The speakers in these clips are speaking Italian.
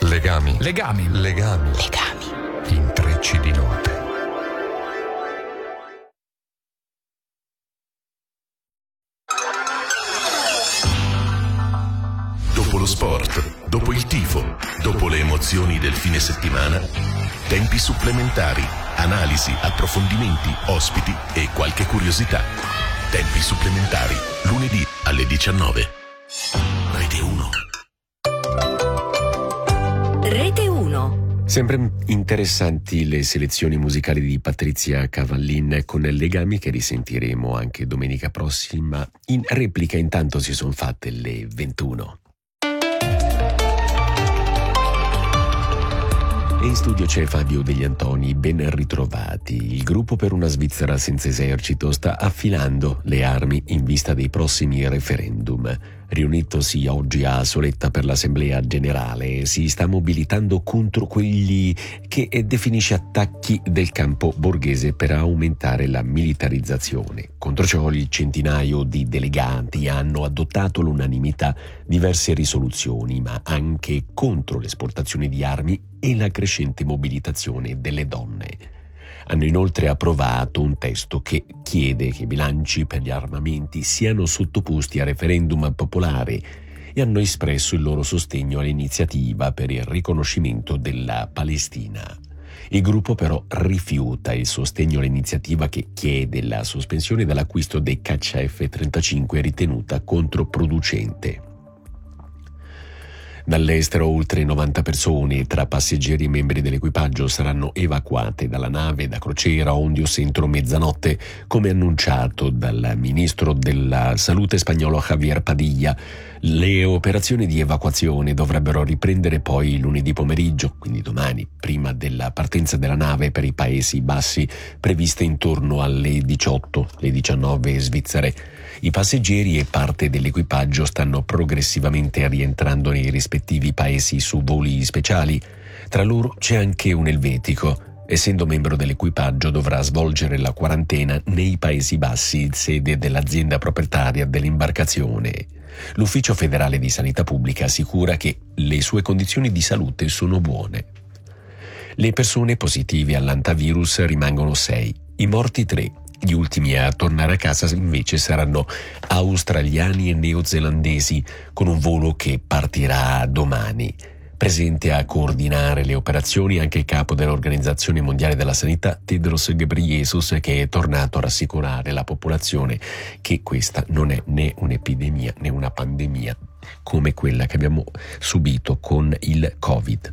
Legami. Legami. Legami. Legami. Intrecci di note. Dopo lo sport, dopo il tifo, dopo le emozioni del fine settimana, tempi supplementari, analisi, approfondimenti, ospiti e qualche curiosità. Tempi supplementari, lunedì alle 19. Rete 1. Rete 1. Sempre interessanti le selezioni musicali di Patrizia Cavallin con Legami, che risentiremo anche domenica prossima. In replica intanto si sono fatte le 21. E in studio c'è Fabio Degli Antoni, ben ritrovati. Il gruppo per una Svizzera senza esercito sta affilando le armi in vista dei prossimi referendum. Riunitosi oggi a Soletta per l'Assemblea Generale, si sta mobilitando contro quelli che definisce attacchi del campo borghese per aumentare la militarizzazione. Contro ciò il centinaio di delegati hanno adottato all'unanimità diverse risoluzioni, ma anche contro l'esportazione di armi e la crescente mobilitazione delle donne. Hanno inoltre approvato un testo che chiede che i bilanci per gli armamenti siano sottoposti a referendum popolare e hanno espresso il loro sostegno all'iniziativa per il riconoscimento della Palestina. Il gruppo però rifiuta il sostegno all'iniziativa che chiede la sospensione dell'acquisto dei caccia F-35 ritenuta controproducente. Dall'estero oltre 90 persone, tra passeggeri e membri dell'equipaggio, saranno evacuate dalla nave da crociera Ondios entro mezzanotte, come annunciato dal ministro della Salute spagnolo Javier Padilla. Le operazioni di evacuazione dovrebbero riprendere poi lunedì pomeriggio, quindi domani, prima della partenza della nave per i Paesi Bassi, previste intorno alle 18, le 19 svizzere. I passeggeri e parte dell'equipaggio stanno progressivamente rientrando nei rispettivi paesi su voli speciali. Tra loro c'è anche un elvetico. Essendo membro dell'equipaggio dovrà svolgere la quarantena nei Paesi Bassi, sede dell'azienda proprietaria dell'imbarcazione. L'Ufficio federale di sanità pubblica assicura che le sue condizioni di salute sono buone. Le persone positive all'antivirus rimangono 6, i morti 3. Gli ultimi a tornare a casa invece saranno australiani e neozelandesi, con un volo che partirà domani. Presente a coordinare le operazioni anche il capo dell'Organizzazione Mondiale della Sanità, Tedros Ghebreyesus, che è tornato a rassicurare la popolazione che questa non è né un'epidemia né una pandemia come quella che abbiamo subito con il Covid.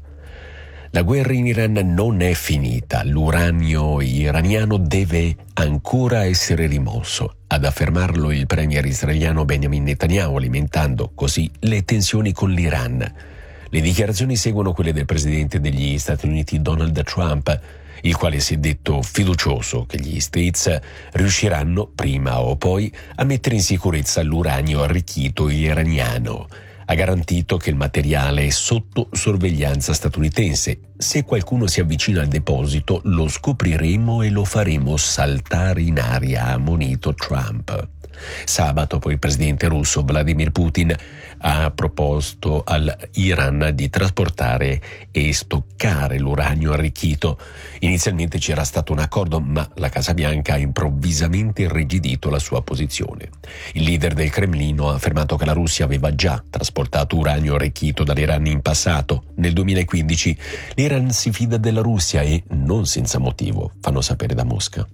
La guerra in Iran non è finita, l'uranio iraniano deve ancora essere rimosso, ad affermarlo il premier israeliano Benjamin Netanyahu, alimentando così le tensioni con l'Iran. Le dichiarazioni seguono quelle del presidente degli Stati Uniti Donald Trump, il quale si è detto fiducioso che gli States riusciranno, prima o poi, a mettere in sicurezza l'uranio arricchito iraniano. Ha garantito che il materiale è sotto sorveglianza statunitense. Se qualcuno si avvicina al deposito, lo scopriremo e lo faremo saltare in aria, ha ammonito Trump. Sabato poi il presidente russo Vladimir Putin ha proposto all'Iran di trasportare e stoccare l'uranio arricchito. Inizialmente c'era stato un accordo, ma la Casa Bianca ha improvvisamente irrigidito la sua posizione. Il leader del Cremlino ha affermato che la Russia aveva già trasportato uranio arricchito dall'Iran in passato. Nel 2015 l'Iran si fida della Russia e non senza motivo, fanno sapere da Mosca.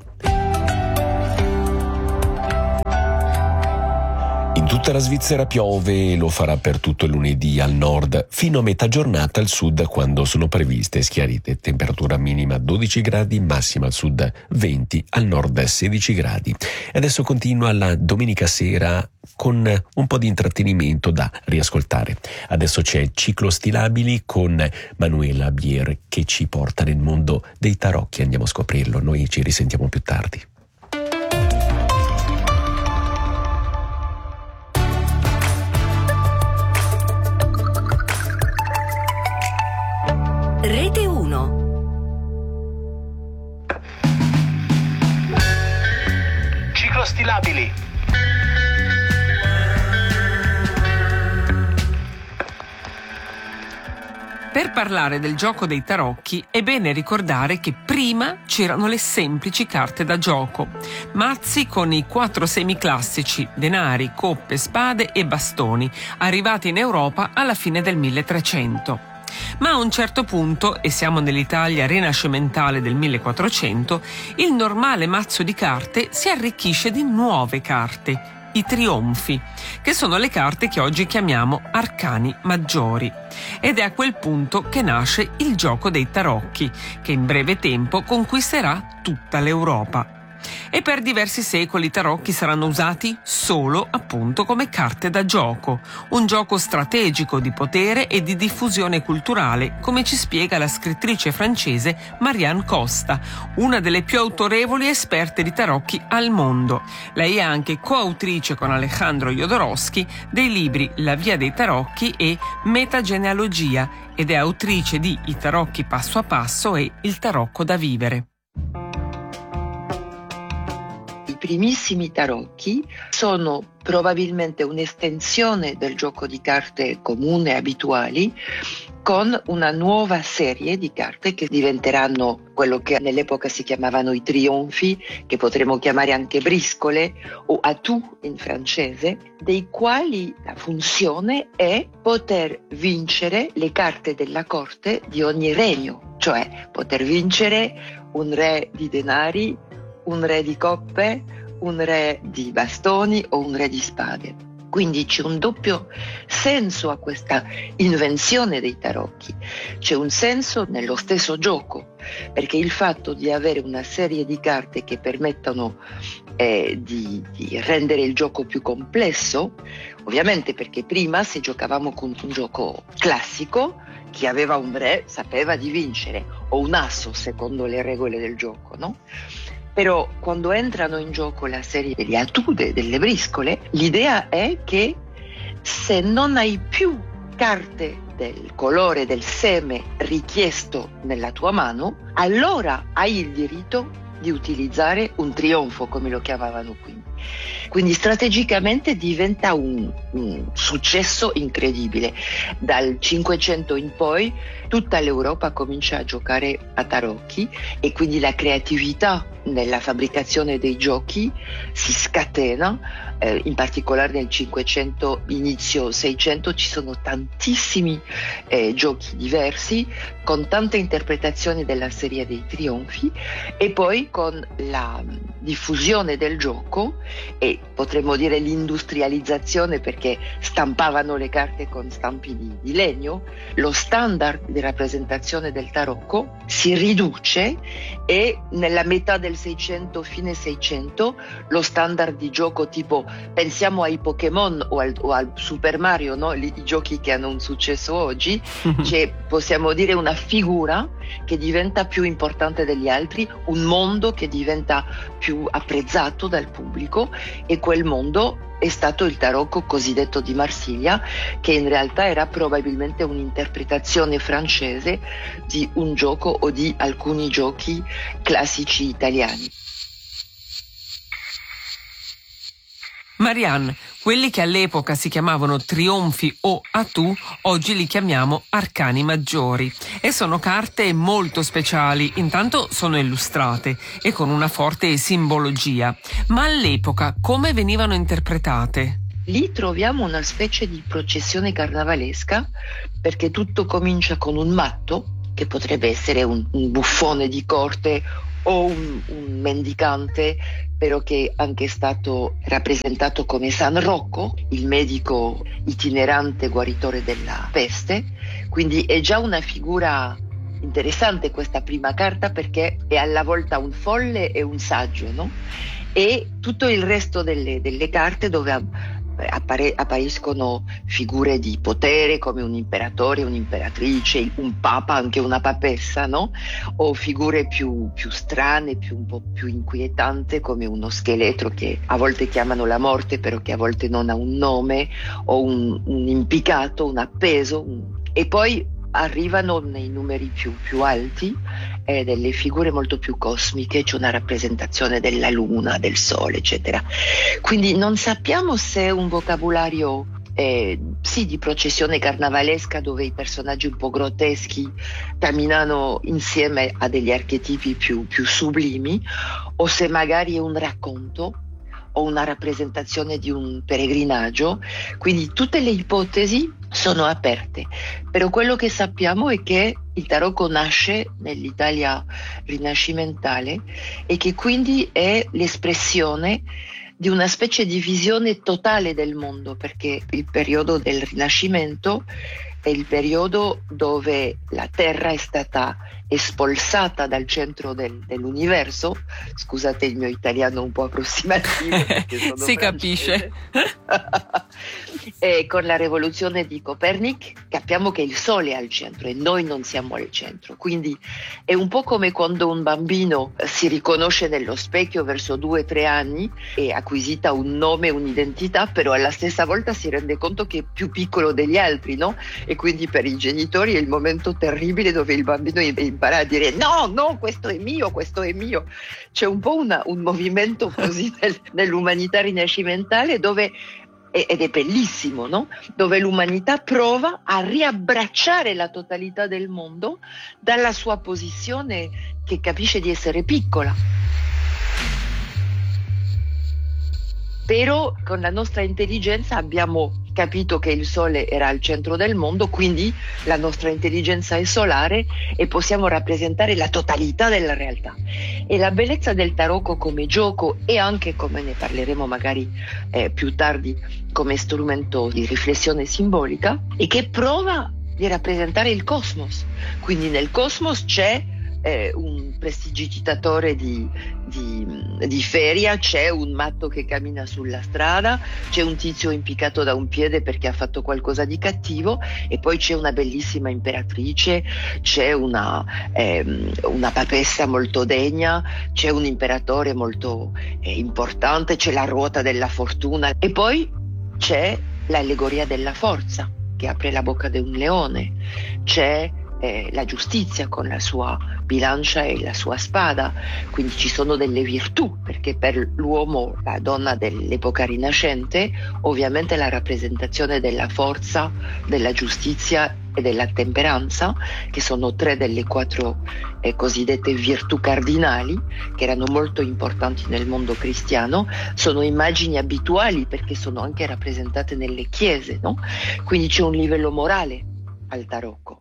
In tutta la Svizzera piove e lo farà per tutto il lunedì al nord, fino a metà giornata al sud quando sono previste schiarite. Temperatura minima 12 gradi, massima al sud 20, al nord 16 gradi. E adesso continua la domenica sera con un po' di intrattenimento da riascoltare. Adesso c'è Ciclostilabili con Manuela Bier che ci porta nel mondo dei tarocchi. Andiamo a scoprirlo, noi ci risentiamo più tardi. Rete 1. Ciclostilabili. Per parlare del gioco dei tarocchi è bene ricordare che prima c'erano le semplici carte da gioco, mazzi con i 4 semi classici, denari, coppe, spade e bastoni, arrivati in Europa alla fine del 1300. Ma a un certo punto, e siamo nell'Italia rinascimentale del 1400, il normale mazzo di carte si arricchisce di nuove carte, i trionfi, che sono le carte che oggi chiamiamo arcani maggiori. Ed è a quel punto che nasce il gioco dei tarocchi, che in breve tempo conquisterà tutta l'Europa. E per diversi secoli i tarocchi saranno usati solo appunto come carte da gioco, un gioco strategico di potere e di diffusione culturale, come ci spiega la scrittrice francese Marianne Costa, una delle più autorevoli esperte di tarocchi al mondo. Lei è anche coautrice con Alejandro Jodorowsky dei libri La via dei tarocchi e Metagenealogia ed è autrice di I tarocchi passo a passo e Il tarocco da vivere. I primissimi tarocchi sono probabilmente un'estensione del gioco di carte comune abituali con una nuova serie di carte che diventeranno quello che nell'epoca si chiamavano i trionfi, che potremmo chiamare anche briscole o atout in francese, dei quali la funzione è poter vincere le carte della corte di ogni regno, cioè poter vincere un re di denari, un re di coppe, un re di bastoni o un re di spade. Quindi c'è un doppio senso a questa invenzione dei tarocchi. C'è un senso nello stesso gioco, perché il fatto di avere una serie di carte che permettono di rendere il gioco più complesso, ovviamente perché prima se giocavamo con un gioco classico, chi aveva un re sapeva di vincere, o un asso secondo le regole del gioco, no? Però quando entrano in gioco la serie delle atude, delle briscole, l'idea è che se non hai più carte del colore del seme richiesto nella tua mano, allora hai il diritto di utilizzare un trionfo, come lo chiamavano qui. Quindi strategicamente diventa un successo incredibile. Dal 500 in poi tutta l'Europa comincia a giocare a tarocchi e quindi la creatività nella fabbricazione dei giochi si scatena, in particolare nel 500, inizio 600 ci sono tantissimi giochi diversi con tante interpretazioni della serie dei trionfi e poi con la diffusione del gioco e potremmo dire l'industrializzazione perché stampavano le carte con stampi di legno, lo standard di rappresentazione del tarocco si riduce e nella metà del 600, fine 600, lo standard di gioco tipo, pensiamo ai Pokémon o al Super Mario, no? I giochi che hanno un successo oggi, c'è, possiamo dire, una figura che diventa più importante degli altri, un mondo che diventa più apprezzato dal pubblico e quel mondo è stato il tarocco cosiddetto di Marsiglia, che in realtà era probabilmente un'interpretazione francese di un gioco o di alcuni giochi classici italiani. Marianne, quelli che all'epoca si chiamavano trionfi o atout, oggi li chiamiamo arcani maggiori e sono carte molto speciali, intanto sono illustrate e con una forte simbologia, ma all'epoca come venivano interpretate? Lì troviamo una specie di processione carnavalesca perché tutto comincia con un matto, che potrebbe essere un buffone di corte o un mendicante, però che è anche stato rappresentato come San Rocco, il medico itinerante guaritore della peste. Quindi è già una figura interessante questa prima carta perché è alla volta un folle e un saggio, no? E tutto il resto delle carte dove appariscono figure di potere come un imperatore, un'imperatrice, un papa, anche una papessa, no? O figure più strane, un po' più inquietanti come uno scheletro che a volte chiamano la morte però che a volte non ha un nome, o un impiccato, un appeso, e poi arrivano nei numeri più alti delle figure molto più cosmiche, c'è una rappresentazione della luna, del sole, eccetera. Quindi non sappiamo se è un vocabolario sì, di processione carnavalesca dove i personaggi un po' grotteschi camminano insieme a degli archetipi più sublimi, o se magari è un racconto o una rappresentazione di un peregrinaggio. Quindi tutte le ipotesi sono aperte, però quello che sappiamo è che il tarocco nasce nell'Italia rinascimentale e che quindi è l'espressione di una specie di visione totale del mondo, perché il periodo del Rinascimento è il periodo dove la Terra è stata espulsata dal centro dell'universo. Scusate il mio italiano un po' approssimativo, perché sono si francese. capisce. E con la rivoluzione di Copernic capiamo che il Sole è al centro e noi non siamo al centro. Quindi è un po' come quando un bambino si riconosce nello specchio verso 2-3 anni e acquisita un nome, un'identità, però alla stessa volta si rende conto che è più piccolo degli altri, no? E quindi per i genitori è il momento terribile dove il bambino impara a dire no, questo è mio. C'è un po' un movimento così nell'umanità rinascimentale dove, ed è bellissimo, no? Dove l'umanità prova a riabbracciare la totalità del mondo dalla sua posizione che capisce di essere piccola. Però con la nostra intelligenza abbiamo capito che il Sole era al centro del mondo, quindi la nostra intelligenza è solare e possiamo rappresentare la totalità della realtà. E la bellezza del tarocco come gioco, e anche, come ne parleremo magari più tardi, come strumento di riflessione simbolica, è che prova di rappresentare il cosmos. Quindi nel cosmos c'è un prestigitatore di feria, c'è un matto che cammina sulla strada, c'è un tizio impiccato da un piede perché ha fatto qualcosa di cattivo, e poi c'è una bellissima imperatrice, c'è una papessa molto degna, c'è un imperatore molto importante, c'è la ruota della fortuna, e poi c'è l'allegoria della forza che apre la bocca di un leone, c'è la giustizia con la sua bilancia e la sua spada. Quindi ci sono delle virtù, perché per l'uomo, la donna dell'epoca rinascente, ovviamente la rappresentazione della forza, della giustizia e della temperanza, che sono 3 delle 4 cosiddette virtù cardinali, che erano molto importanti nel mondo cristiano, sono immagini abituali perché sono anche rappresentate nelle chiese, no? Quindi c'è un livello morale al tarocco.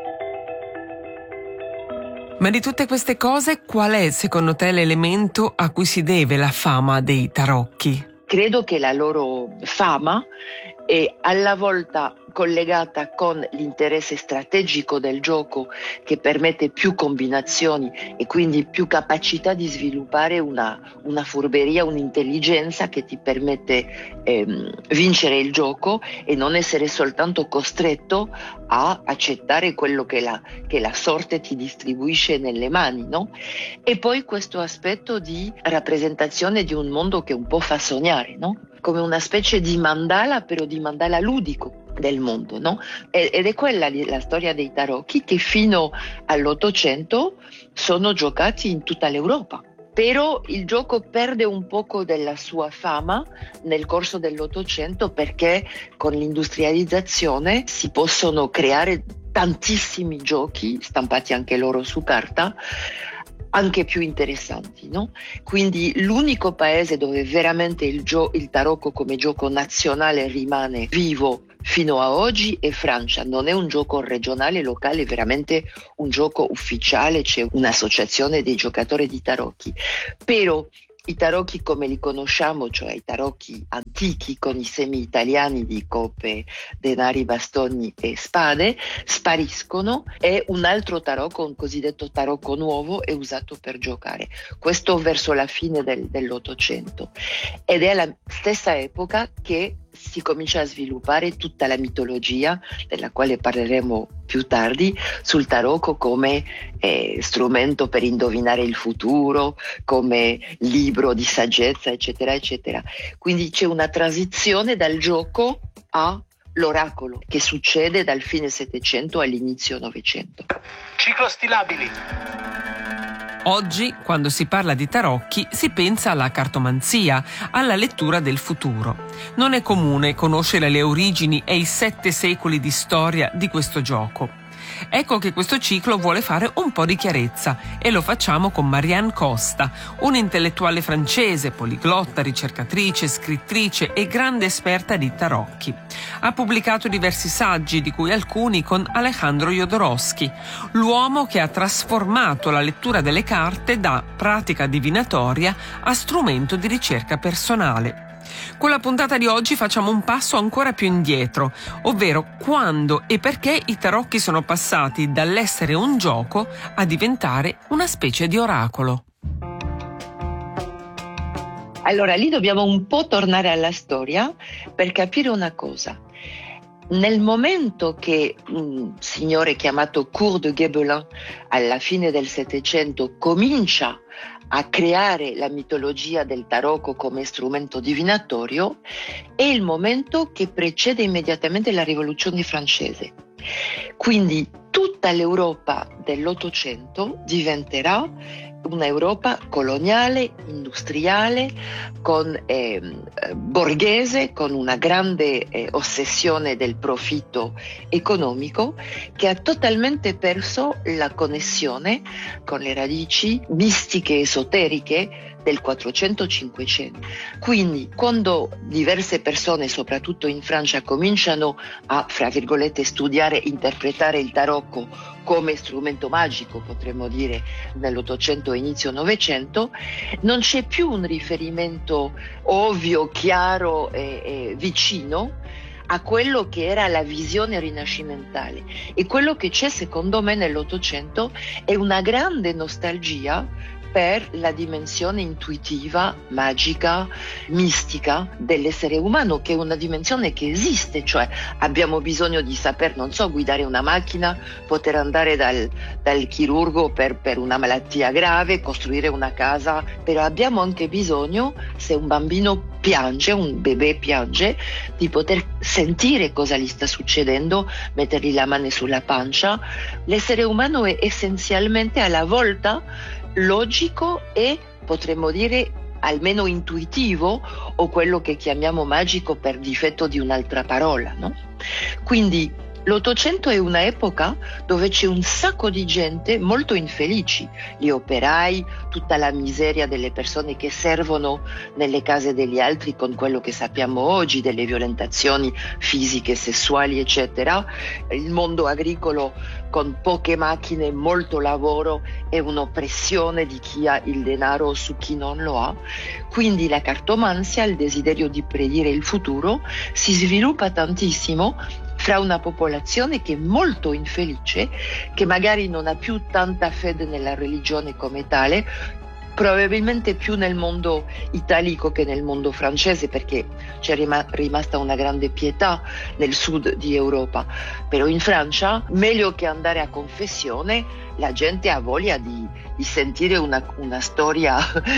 Ma di tutte queste cose, qual è secondo te l'elemento a cui si deve la fama dei tarocchi? Credo che la loro fama è alla volta collegata con l'interesse strategico del gioco, che permette più combinazioni e quindi più capacità di sviluppare una furberia, un'intelligenza che ti permette vincere il gioco e non essere soltanto costretto a accettare quello che la sorte ti distribuisce nelle mani, no? E poi questo aspetto di rappresentazione di un mondo che un po' fa sognare, no? Come una specie di mandala, però di mandala ludico del mondo, no? Ed è quella la storia dei tarocchi, che fino all'800 sono giocati in tutta l'Europa. Però il gioco perde un poco della sua fama nel corso dell'Ottocento, perché con l'industrializzazione si possono creare tantissimi giochi, stampati anche loro su carta, anche più interessanti, no? Quindi l'unico paese dove veramente il tarocco come gioco nazionale rimane vivo fino a oggi è Francia. Non è un gioco regionale, locale, è veramente un gioco ufficiale, c'è un'associazione dei giocatori di tarocchi. Però i tarocchi come li conosciamo, cioè i tarocchi antichi con i semi italiani di coppe, denari, bastoni e spade, spariscono, e un altro tarocco, un cosiddetto tarocco nuovo, è usato per giocare. Questo verso la fine dell'Ottocento. Ed è alla stessa epoca che si comincia a sviluppare tutta la mitologia, della quale parleremo più tardi, sul tarocco come strumento per indovinare il futuro, come libro di saggezza, eccetera, eccetera. Quindi c'è una transizione dal gioco all'oracolo, che succede dal fine Settecento all'inizio Novecento. Ciclostilabili. Oggi, quando si parla di tarocchi, si pensa alla cartomanzia, alla lettura del futuro. Non è comune conoscere le origini e i 7 secoli di storia di questo gioco. Ecco che questo ciclo vuole fare un po' di chiarezza e lo facciamo con Marianne Costa, un'intellettuale francese, poliglotta, ricercatrice, scrittrice e grande esperta di tarocchi. Ha pubblicato diversi saggi, di cui alcuni con Alejandro Jodorowsky, l'uomo che ha trasformato la lettura delle carte da pratica divinatoria a strumento di ricerca personale. Con la puntata di oggi facciamo un passo ancora più indietro, ovvero quando e perché i tarocchi sono passati dall'essere un gioco a diventare una specie di oracolo. Allora, lì dobbiamo un po' tornare alla storia per capire una cosa. Nel momento che un signore chiamato Cour de Gébelin, alla fine del Settecento, comincia a creare la mitologia del tarocco come strumento divinatorio, è il momento che precede immediatamente la Rivoluzione francese. Quindi tutta l'Europa dell'Ottocento diventerà un'Europa coloniale, industriale, borghese, con una grande ossessione del profitto economico, che ha totalmente perso la connessione con le radici mistiche e esoteriche del 400-500. Quindi quando diverse persone, soprattutto in Francia, cominciano a, fra virgolette, studiare, interpretare il tarocco come strumento magico, potremmo dire, nell'Ottocento e inizio Novecento, non c'è più un riferimento ovvio, chiaro e vicino a quello che era la visione rinascimentale. E quello che c'è, secondo me, nell'Ottocento è una grande nostalgia per la dimensione intuitiva, magica, mistica dell'essere umano, che è una dimensione che esiste, cioè abbiamo bisogno di saper, non so, guidare una macchina, poter andare dal chirurgo per una malattia grave, costruire una casa, però abbiamo anche bisogno, se un bambino piange, un bebè piange, di poter sentire cosa gli sta succedendo, mettergli la mano sulla pancia. L'essere umano è essenzialmente alla volta logico e, potremmo dire, almeno intuitivo, o quello che chiamiamo magico per difetto di un'altra parola, no? Quindi l'Ottocento è una epoca dove c'è un sacco di gente molto infelici, gli operai, tutta la miseria delle persone che servono nelle case degli altri, con quello che sappiamo oggi delle violentazioni fisiche, sessuali, eccetera, il mondo agricolo con poche macchine, molto lavoro e un'oppressione di chi ha il denaro su chi non lo ha. Quindi la cartomanzia, il desiderio di predire il futuro, si sviluppa tantissimo fra una popolazione che è molto infelice, che magari non ha più tanta fede nella religione come tale, probabilmente più nel mondo italico che nel mondo francese, perché c'è rimasta una grande pietà nel sud di Europa. Però in Francia, meglio che andare a confessione, la gente ha voglia di sentire una storia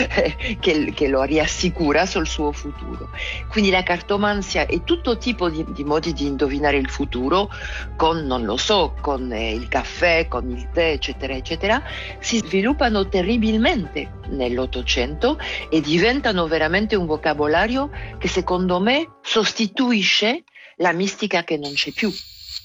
che lo rassicura sul suo futuro. Quindi la cartomanzia è tutto tipo di modi di indovinare il futuro, con, non lo so, con il caffè, con il tè, eccetera, eccetera, si sviluppano terribilmente nell'Ottocento e diventano veramente un vocabolario che, secondo me, sostituisce la mistica che non c'è più.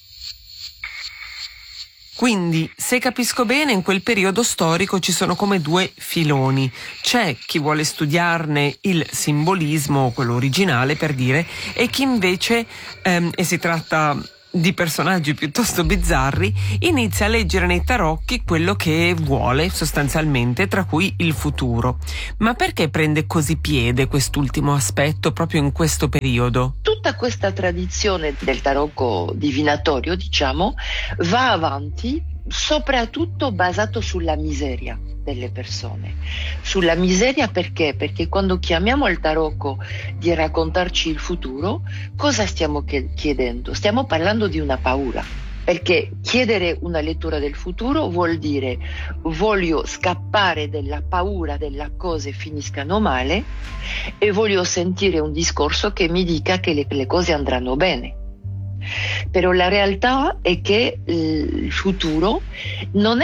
Quindi, se capisco bene, in quel periodo storico ci sono come 2 filoni. C'è chi vuole studiarne il simbolismo, quello originale per dire, e chi invece, e si tratta di personaggi piuttosto bizzarri, inizia a leggere nei tarocchi quello che vuole sostanzialmente, tra cui il futuro. Ma perché prende così piede quest'ultimo aspetto proprio in questo periodo? Tutta questa tradizione del tarocco divinatorio, diciamo, va avanti soprattutto basato sulla miseria delle persone. Sulla miseria perché? Perché quando chiamiamo al tarocco di raccontarci il futuro, cosa stiamo chiedendo? Stiamo parlando di una paura. Perché chiedere una lettura del futuro vuol dire voglio scappare dalla paura delle cose finiscano male e voglio sentire un discorso che mi dica che le cose andranno bene. Però la realtà è che il futuro non è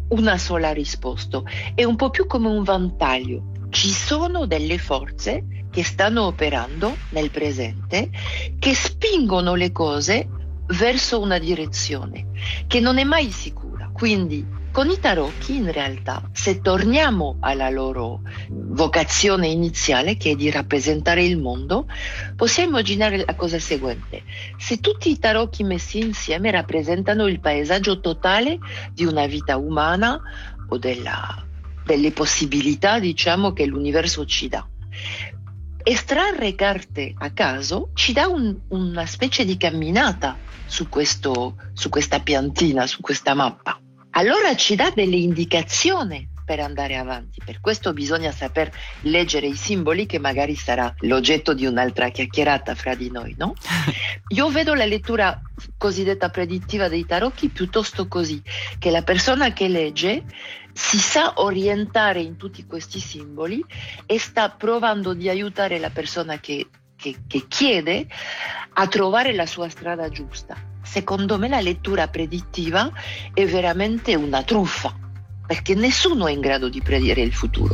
una sola risposta, è un po' più come un vantaggio. Ci sono delle forze che stanno operando nel presente, che spingono le cose verso una direzione che non è mai sicura. Quindi con i tarocchi, in realtà, se torniamo alla loro vocazione iniziale, che è di rappresentare il mondo, possiamo immaginare la cosa seguente. Se tutti i tarocchi messi insieme rappresentano il paesaggio totale di una vita umana o delle possibilità, diciamo, che l'universo ci dà. Estrarre carte a caso ci dà una specie di camminata su questa piantina, su questa mappa. Allora ci dà delle indicazioni per andare avanti. Per questo bisogna saper leggere i simboli, che magari sarà l'oggetto di un'altra chiacchierata fra di noi, no? Io vedo la lettura cosiddetta predittiva dei tarocchi piuttosto così, che la persona che legge si sa orientare in tutti questi simboli e sta provando di aiutare la persona che chiede a trovare la sua strada giusta. Secondo me la lettura predittiva è veramente una truffa, perché nessuno è in grado di predire il futuro.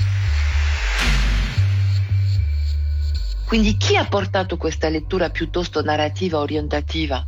Quindi chi ha portato questa lettura piuttosto narrativa, orientativa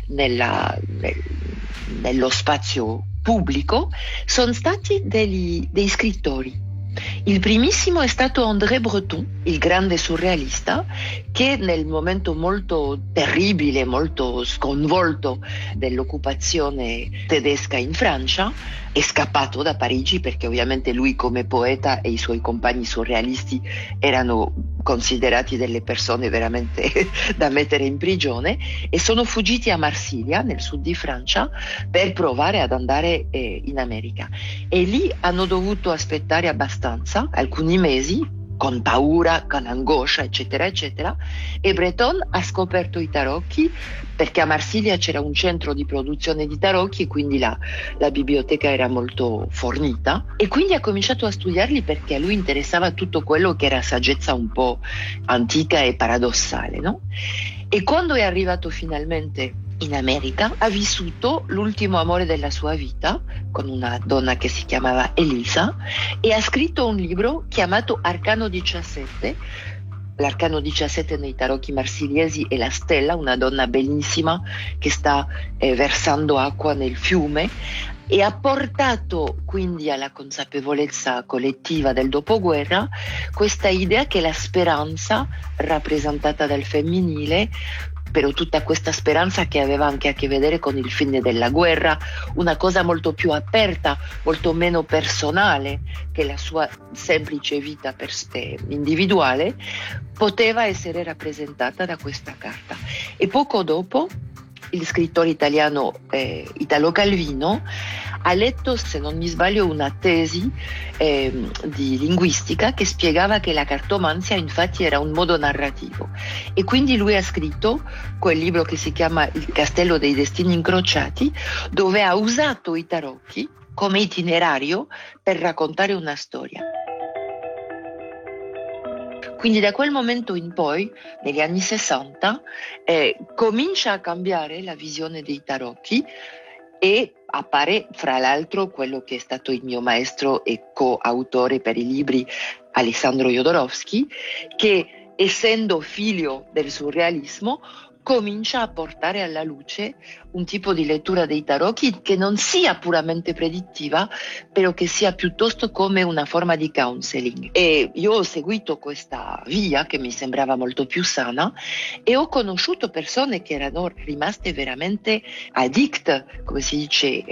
nello spazio pubblico sono stati dei scrittori. Il primissimo è stato André Breton, il grande surrealista, che nel momento molto terribile, molto sconvolto dell'occupazione tedesca in Francia, è scappato da Parigi, perché ovviamente lui come poeta e i suoi compagni surrealisti erano considerati delle persone veramente da mettere in prigione, e sono fuggiti a Marsiglia, nel sud di Francia, per provare ad andare in America. E lì hanno dovuto aspettare abbastanza, alcuni mesi, con paura, con angoscia, eccetera, eccetera. E Breton ha scoperto i tarocchi, perché a Marsiglia c'era un centro di produzione di tarocchi, quindi la biblioteca era molto fornita, e quindi ha cominciato a studiarli, perché a lui interessava tutto quello che era saggezza un po' antica e paradossale, no? E quando è arrivato finalmente in America, ha vissuto l'ultimo amore della sua vita con una donna che si chiamava Elisa, e ha scritto un libro chiamato Arcano 17. L'arcano 17 nei tarocchi marsigliesi è la stella, una donna bellissima che sta versando acqua nel fiume, e ha portato quindi alla consapevolezza collettiva del dopoguerra questa idea che la speranza, rappresentata dal femminile, però tutta questa speranza che aveva anche a che vedere con il fine della guerra, una cosa molto più aperta, molto meno personale che la sua semplice vita individuale, poteva essere rappresentata da questa carta. E poco dopo il scrittore italiano Italo Calvino ha letto, se non mi sbaglio, una tesi di linguistica che spiegava che la cartomanzia infatti era un modo narrativo, e quindi lui ha scritto quel libro che si chiama Il Castello dei Destini Incrociati, dove ha usato i tarocchi come itinerario per raccontare una storia. Quindi da quel momento in poi, negli anni 60, comincia a cambiare la visione dei tarocchi, e appare fra l'altro quello che è stato il mio maestro e coautore per i libri, Alessandro Jodorowsky, che essendo figlio del surrealismo comincia a portare alla luce un tipo di lettura dei tarocchi che non sia puramente predittiva, però che sia piuttosto come una forma di counseling. E io ho seguito questa via che mi sembrava molto più sana, e ho conosciuto persone che erano rimaste veramente addict, come si dice,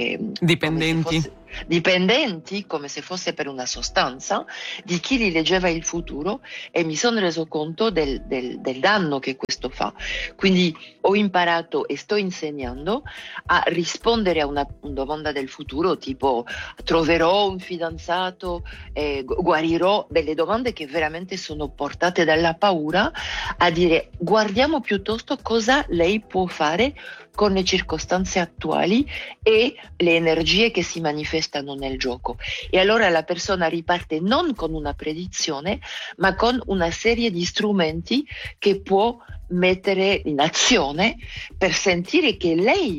dipendenti, come se fosse per una sostanza, di chi li leggeva il futuro, e mi sono reso conto del danno che questo fa. Quindi ho imparato e sto insegnando a rispondere a una domanda del futuro, tipo troverò un fidanzato, guarirò, delle domande che veramente sono portate dalla paura, a dire guardiamo piuttosto cosa lei può fare con le circostanze attuali e le energie che si manifestano nel gioco. E allora la persona riparte non con una predizione, ma con una serie di strumenti che può mettere in azione per sentire che lei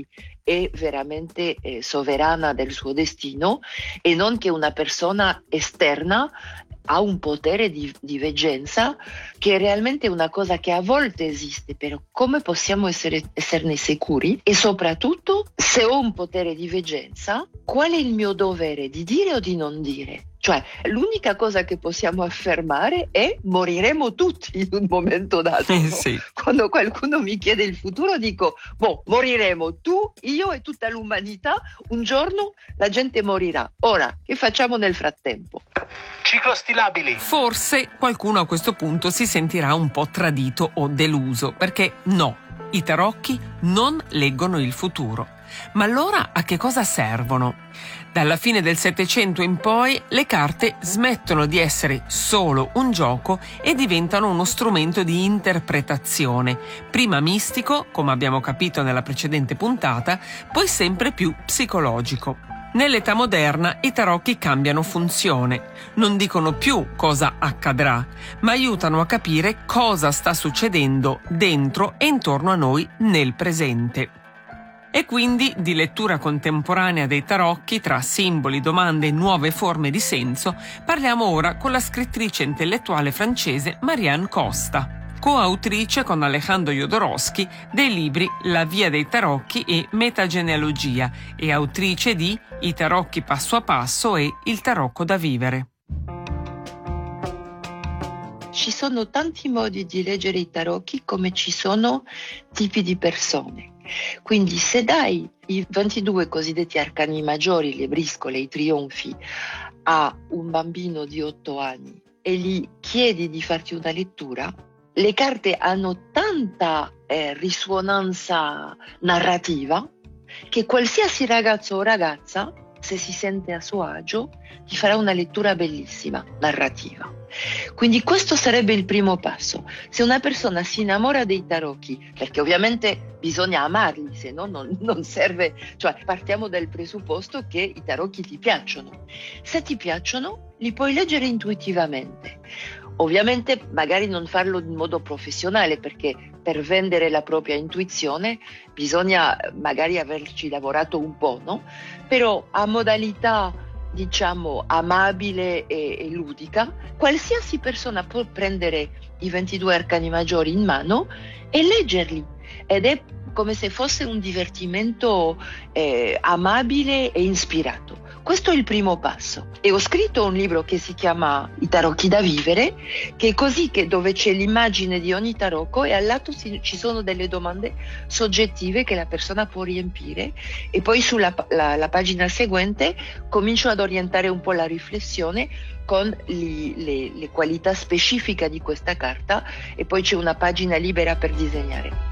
è veramente sovrana del suo destino e non che una persona esterna ha un potere di veggenza, che è realmente una cosa che a volte esiste, però come possiamo esserne sicuri? E soprattutto, se ho un potere di veggenza, qual è il mio dovere di dire o di non dire? Cioè, l'unica cosa che possiamo affermare è moriremo tutti in un momento dato. No? Sì. Quando qualcuno mi chiede il futuro dico, moriremo tu, io e tutta l'umanità, un giorno la gente morirà. Ora, che facciamo nel frattempo? Ciclo stilabili. Forse qualcuno a questo punto si sentirà un po' tradito o deluso, perché no, i tarocchi non leggono il futuro. Ma allora a che cosa servono? Dalla fine del Settecento in poi le carte smettono di essere solo un gioco e diventano uno strumento di interpretazione, prima mistico, come abbiamo capito nella precedente puntata, poi sempre più psicologico. Nell'età moderna i tarocchi cambiano funzione, non dicono più cosa accadrà, ma aiutano a capire cosa sta succedendo dentro e intorno a noi nel presente. E quindi di lettura contemporanea dei tarocchi tra simboli, domande e nuove forme di senso parliamo ora con la scrittrice intellettuale francese Marianne Costa, coautrice con Alejandro Jodorowsky dei libri La via dei tarocchi e Metagenealogia e autrice di I tarocchi passo a passo e Il tarocco da vivere. Ci sono tanti modi di leggere i tarocchi come ci sono tipi di persone. Quindi se dai i 22 cosiddetti arcani maggiori, le briscole, i trionfi, a un bambino di 8 anni e gli chiedi di farti una lettura, le carte hanno tanta risonanza narrativa che qualsiasi ragazzo o ragazza, se si sente a suo agio, ti farà una lettura bellissima, narrativa. Quindi questo sarebbe il primo passo. Se una persona si innamora dei tarocchi, perché ovviamente bisogna amarli, se no non serve, cioè partiamo dal presupposto che i tarocchi ti piacciono. Se ti piacciono, li puoi leggere intuitivamente. Ovviamente magari non farlo in modo professionale, perché per vendere la propria intuizione bisogna magari averci lavorato un po', no? Però a modalità diciamo amabile e ludica, qualsiasi persona può prendere i 22 arcani maggiori in mano e leggerli, ed è come se fosse un divertimento amabile e ispirato. Questo è il primo passo. E ho scritto un libro che si chiama I tarocchi da vivere, che è così, che dove c'è l'immagine di ogni tarocco e al lato ci sono delle domande soggettive che la persona può riempire, e poi sulla la pagina seguente comincio ad orientare un po' la riflessione con le qualità specifiche di questa carta, e poi c'è una pagina libera per disegnare.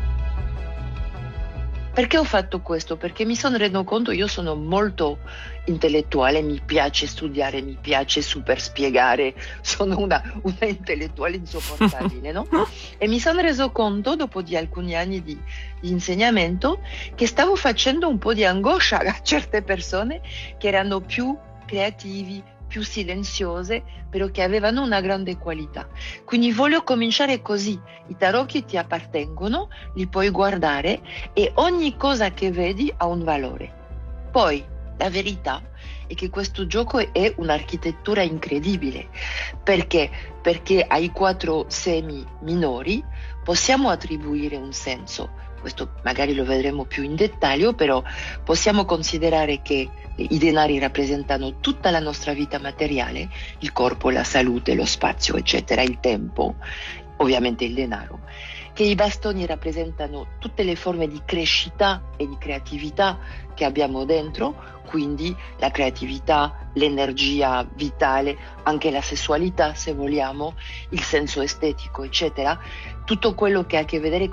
Perché ho fatto questo? Perché mi sono reso conto, io sono molto intellettuale, mi piace studiare, mi piace super spiegare, sono una intellettuale insopportabile, no? E mi sono reso conto, dopo di alcuni anni di insegnamento, che stavo facendo un po' di angoscia a certe persone che erano più creativi, più silenziose, però che avevano una grande qualità. Quindi voglio cominciare così. I tarocchi ti appartengono, li puoi guardare e ogni cosa che vedi ha un valore. Poi la verità è che questo gioco è un'architettura incredibile. Perché? Perché ai 4 semi minori possiamo attribuire un senso. Questo magari lo vedremo più in dettaglio, però possiamo considerare che i denari rappresentano tutta la nostra vita materiale, il corpo, la salute, lo spazio, eccetera, il tempo, ovviamente il denaro, che i bastoni rappresentano tutte le forme di crescita e di creatività che abbiamo dentro, quindi la creatività, l'energia vitale, anche la sessualità se vogliamo, il senso estetico, eccetera, tutto quello che ha a che vedere